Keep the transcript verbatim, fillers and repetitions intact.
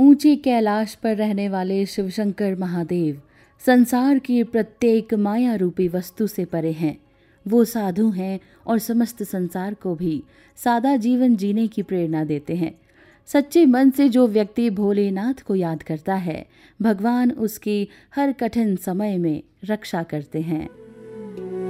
ऊंचे कैलाश पर रहने वाले शिवशंकर महादेव संसार की प्रत्येक माया रूपी वस्तु से परे हैं। वो साधु हैं और समस्त संसार को भी सादा जीवन जीने की प्रेरणा देते हैं। सच्चे मन से जो व्यक्ति भोलेनाथ को याद करता है, भगवान उसकी हर कठिन समय में रक्षा करते हैं।